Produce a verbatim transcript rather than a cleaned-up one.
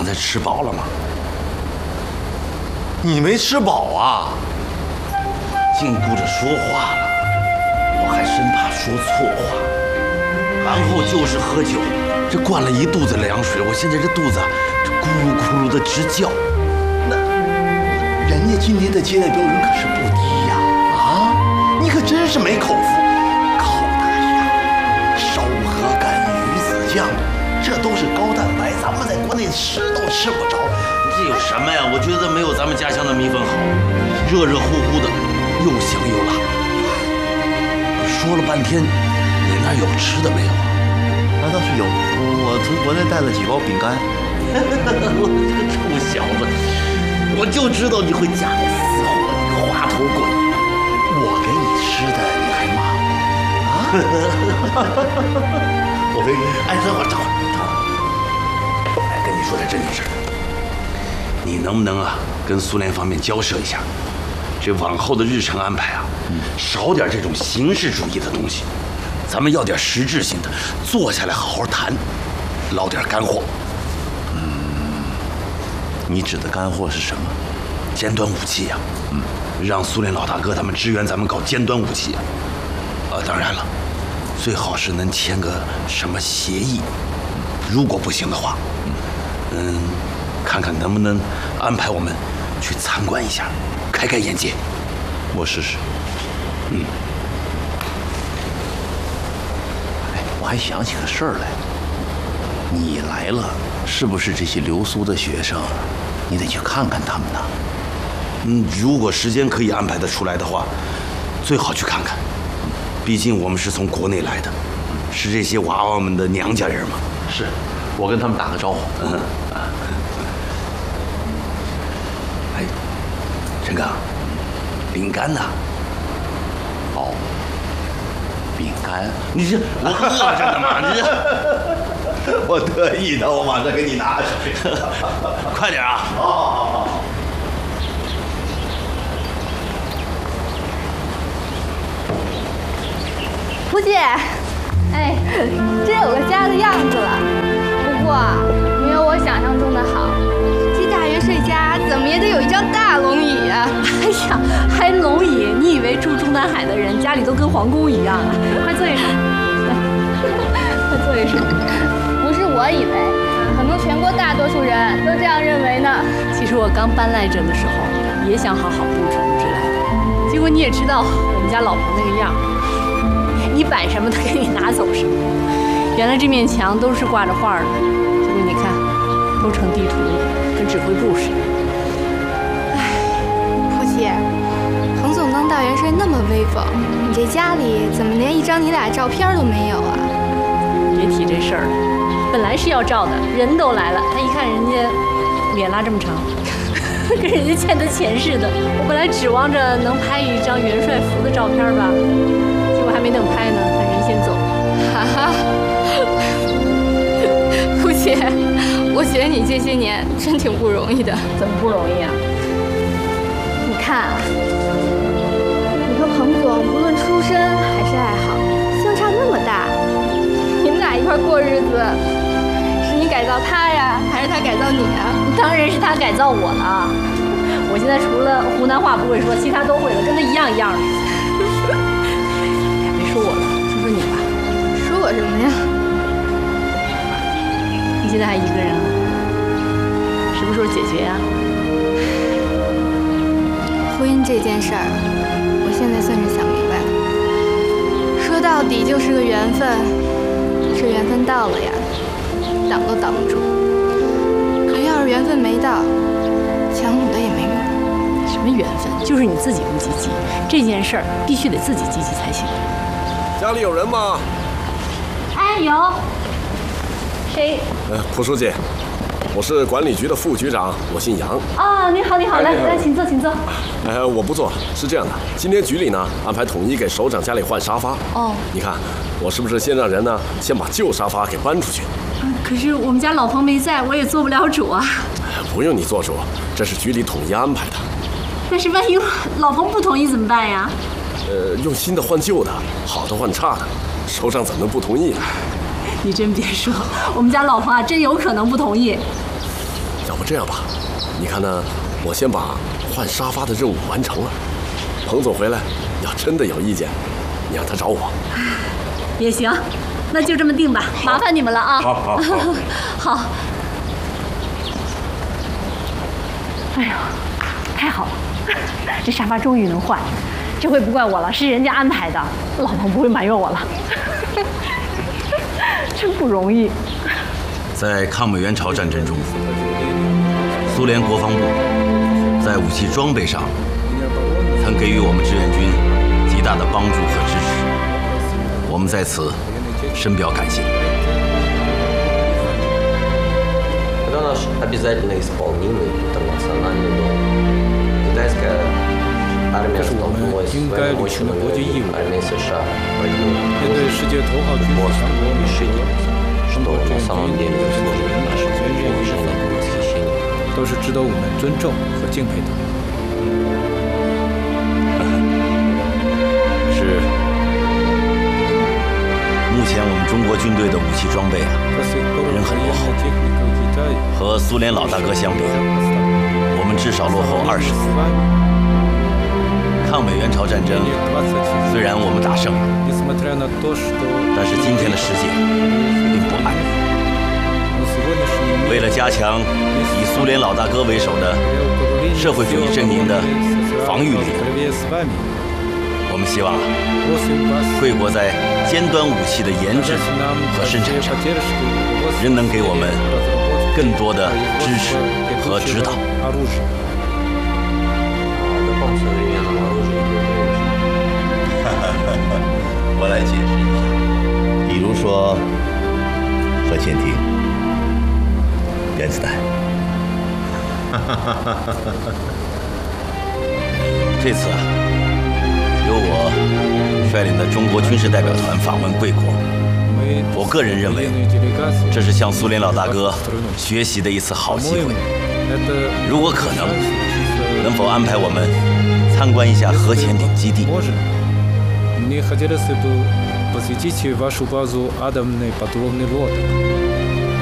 刚才吃饱了吗？你没吃饱啊？净顾着说话了，我还生怕说错话。然后就是喝酒，这灌了一肚子凉水，我现在这肚子这咕噜咕噜的直叫。 那人家今天的接待标准可是不低呀！啊，你可真是没口福。烤大虾、烧鹅肝、鱼子酱，这都是高蛋白，咱们在国内吃都吃不着。 这有什么呀？我觉得没有咱们家乡的米粉好，热热乎乎的，又香又辣。说了半天，你那儿有吃的没有啊？ 那倒是有，我从国内带了几包饼干。 我这个臭小子，我就知道你会夹带私货，你个滑头鬼！ 我给你吃的，你还骂我啊？我给你， 哎，等会儿，等会儿，等会儿。哎，跟你说点正经事儿。你能不能啊，跟苏联方面交涉一下，这往后的日程安排啊，嗯、少点这种形式主义的东西，咱们要点实质性的，坐下来好好谈，捞点干货。 嗯，你指的干货是什么？ 尖端武器呀、啊，嗯，让苏联老大哥他们支援咱们搞尖端武器啊。啊，当然了，最好是能签个什么协议。如果不行的话，嗯。看看能不能安排我们去参观一下，开开眼界。 我试试。 嗯。 哎，我还想起个事儿来。你来了，是不是这些留苏的学生，你得去看看他们呢？ 嗯，如果时间可以安排得出来的话，最好去看看。毕竟我们是从国内来的，是这些娃娃们的娘家人嘛。 是，我跟他们打个招呼。嗯。 陈刚，饼干呢？ 哦，饼干， 你这我饿着呢嘛，你这我特意的，我马上给你拿上去。 快点啊！ 好好好好。 胡姐，哎，真有个家的样子了。不过没有我想象中的好。这大元帅家怎么也得有一张大龙椅呀！ 哎呀，还龙椅？你以为住中南海的人家里都跟皇宫一样啊？快坐一下，来，快坐一下。 不是我以为，可能全国大多数人都这样认为呢。 其实我刚搬来这的时候，也想好好布置布置来的，结果你也知道我们家老婆那个样，你摆什么她给你拿走什么。原来这面墙都是挂着画的，结果你看，都成地图了，跟指挥部似的。 唉，胡姐，彭总当大元帅那么威风，你这家里怎么连一张你俩照片都没有啊？ 别提这事儿了，本来是要照的，人都来了，他一看人家脸拉这么长，跟人家欠的钱似的。我本来指望着能拍一张元帅服的照片吧，结果还没等拍呢，他人先走。 哈哈，胡姐，我觉得你这些年真挺不容易的。 怎么不容易啊？ 你看，你和彭总不论出身还是爱好，相差那么大，你们俩一块过日子，是你改造他呀，还是他改造你啊？ 当然是他改造我了。我现在除了湖南话不会说，其他都会了，跟他一样一样的。别说我了，说说你吧。 说我什么呀？ 你现在还一个人啊？什么时候解决呀？ 婚姻这件事儿，我现在算是想明白了。说到底就是个缘分，这缘分到了呀，挡都挡不住。可要是缘分没到，强努的也没用。 什么缘分？就是你自己不积极，这件事儿必须得自己积极才行。 家里有人吗？ 哎，有。谁？ 呃，蒲书记，我是管理局的副局长，我姓杨。 啊，你好，你好，来来，请坐，请坐。 呃，我不坐，是这样的，今天局里呢安排统一给首长家里换沙发。 哦， 你看我是不是先让人呢先把旧沙发给搬出去？ 嗯，可是我们家老彭没在，我也做不了主啊。 不用你做主，这是局里统一安排的。 但是万一老彭不同意怎么办呀？ 呃，用新的换旧的，好的换差的，首长怎么能不同意呢？ 你真别说，我们家老彭啊，真有可能不同意。 要不这样吧，你看呢？我先把换沙发的任务完成了。彭总回来，要真的有意见，你让他找我。 也行，那就这么定吧，麻烦你们了啊。 好好好。 好。哎呦，太好了，这沙发终于能换，这回不怪我了，是人家安排的，老彭不会埋怨我了。真不容易。 在抗美援朝战争中，苏联国防部在武器装备上曾给予我们志愿军极大的帮助和支持，我们在此深表感谢。 Это наш обязательно исполнимый интернациональный долг. Китайская армия столкнулась с военномощными армией США в районе решительно, что на самом деле заслуживает нашего уважения и восхищения. 都是值得我们尊重和敬佩的。 是，目前我们中国军队的武器装备啊，仍很落后。和苏联老大哥相比，我们至少落后二十年。抗美援朝战争虽然我们打胜了，但是今天的世界并不安宁。为了加强以苏联老大哥为首的社会主义阵营的防御力量，我们希望贵国在尖端武器的研制和生产上，仍能给我们更多的支持和指导。 我来解释一下，比如说核潜艇、原子弹。 这次啊，由我率领的中国军事代表团访问贵国，我个人认为，这是向苏联老大哥学习的一次好机会。如果可能，能否安排我们参观一下核潜艇基地？ Мне хотелось бы посетить вашу базу атомной подводной лодки.